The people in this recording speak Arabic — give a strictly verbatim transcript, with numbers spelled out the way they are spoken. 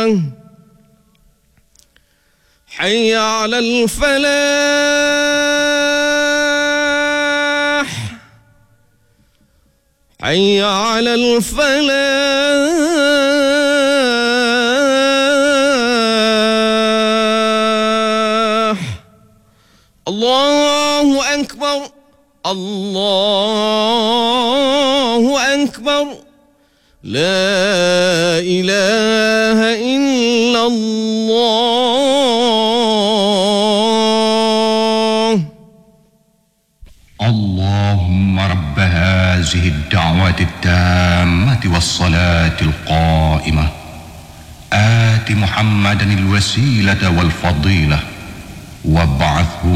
حي على الفلاح حي على الفلاح. الله أكبر الله أكبر لا إله إلا الله. اللهم رب هذه الدعوة التامة والصلاة القائمة آت محمدا الوسيلة والفضيلة وابعثه